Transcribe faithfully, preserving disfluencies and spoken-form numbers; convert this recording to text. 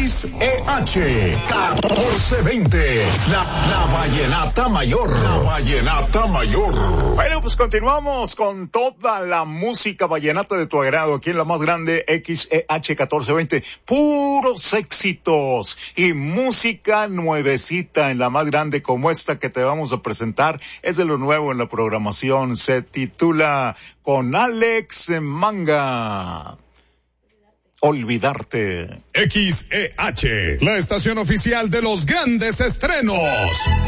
X E H catorce veinte, la, la vallenata mayor, la vallenata mayor. Bueno, pues continuamos con toda la música vallenata de tu agrado, aquí en la más grande X E H catorce veinte, puros éxitos y música nuevecita en la más grande como esta que te vamos a presentar, es de lo nuevo en la programación, se titula Con Alex Manga. Olvidarte. X E H, la estación oficial de los grandes estrenos.